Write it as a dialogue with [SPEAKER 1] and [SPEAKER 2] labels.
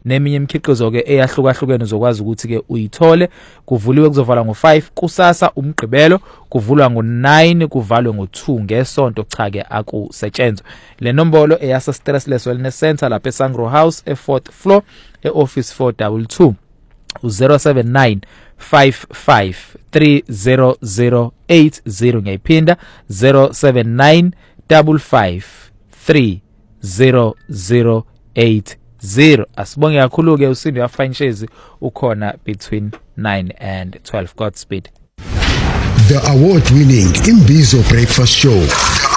[SPEAKER 1] neminye imikhiqizo ke eyahlukahlukene uzokwazi ukuthi ke uyithole. Kuvuliwe kuzovala ngo5 kusasa umgqibelo, kuvulwa ngo9 kuvalwe ngo2 ngesonto cha ke akusetshenzwe. Le nombolo eyasa Stressless Wellness Center lapha eSangro House e4th floor eoffice 422 079 553080 ngiyiphinda 079 553080. Asibonge kakhulu ke uSindi yaFineshezi ukhona between 9 and 12. Godspeed.
[SPEAKER 2] The award-winning Imbizo Breakfast Show